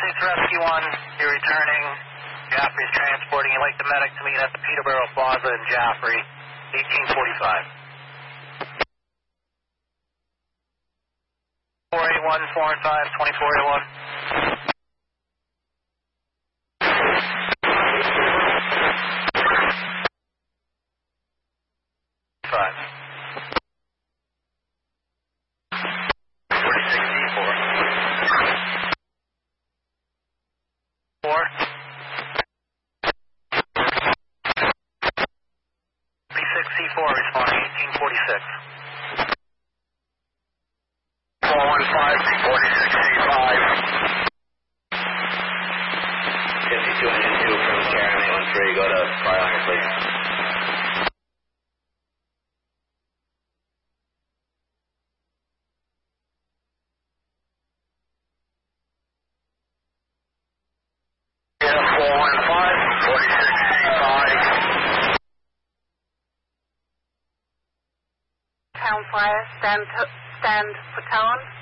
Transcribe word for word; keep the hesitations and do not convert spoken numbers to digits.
States Rescue one, you're returning. Jaffrey's transporting. You'd like the medic to meet at the Peterborough Plaza in Jaffrey, eighteen forty-five. four eight one, four and five, twenty-four eight one. Five. forty-six D four. Four. forty-six C four responding eighteen forty-six. four one five, forty-six C five. fifty-two engine two from Karen eight one three, go to Fire Iron, please. Yeah, four one five, forty-six C five. Town Fire, stand, stand for tone.